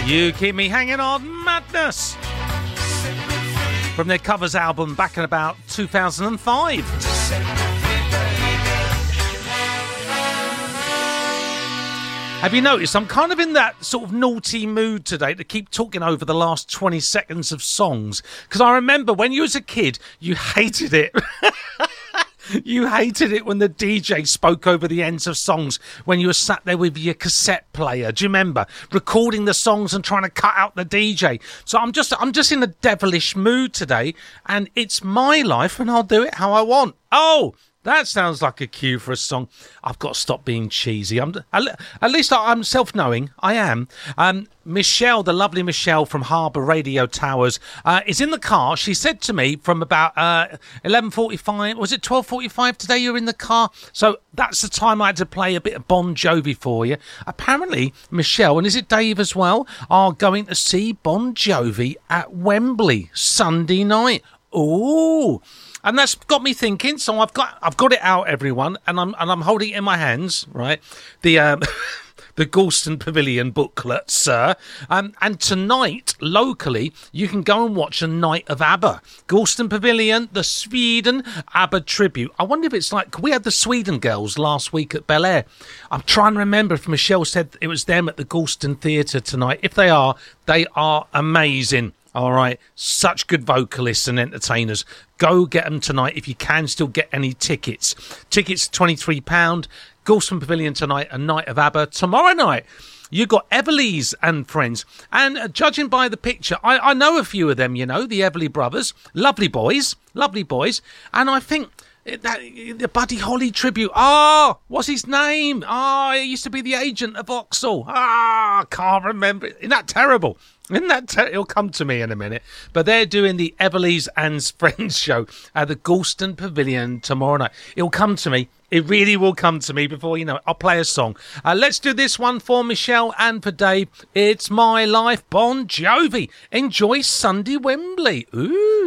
You Keep Me Hanging On, Madness. From their covers album back in about 2005. Have you noticed I'm kind of in that sort of naughty mood today to keep talking over the last 20 seconds of songs? Because I remember when you was a kid, you hated it. You hated it when the DJ spoke over the ends of songs when you were sat there with your cassette player. Do you remember recording the songs and trying to cut out the DJ? So I'm just in a devilish mood today, and it's my life, and I'll do it how I want. Oh, that sounds like a cue for a song. I've got to stop being cheesy. At least I'm self-knowing. I am. Michelle, the lovely Michelle from Harbour Radio Towers, is in the car. She said to me from about 11:45, was it 12:45 today you're in the car? So that's the time I had to play a bit of Bon Jovi for you. Apparently, Michelle, and is it Dave as well, are going to see Bon Jovi at Wembley Sunday night. Ooh. And that's got me thinking. So I've got it out, everyone, and I'm holding it in my hands, right? The the Galston Pavilion booklet, sir. And tonight, locally, you can go and watch a night of ABBA. Galston Pavilion, the Sweden ABBA tribute. I wonder if it's like, we had the Sweden girls last week at Bel Air. I'm trying to remember if Michelle said it was them at the Galston Theatre tonight. If they are amazing. All right, such good vocalists and entertainers. Go get them tonight if you can still get any tickets. Tickets £23. Galston Pavilion tonight, a night of ABBA. Tomorrow night, you got Everly's and friends. And judging by the picture, I know a few of them, you know, the Everly brothers. Lovely boys. And I think the Buddy Holly tribute. What's his name? He used to be the agent of Vauxhall. I can't remember. Isn't that terrible? It'll come to me in a minute. But they're doing the Everly's and Friends show at the Galston Pavilion tomorrow night. It'll come to me. It really will come to me before you know it. I'll play a song. Let's do this one for Michelle and for Dave. It's My Life, Bon Jovi. Enjoy Sunday Wembley. Ooh.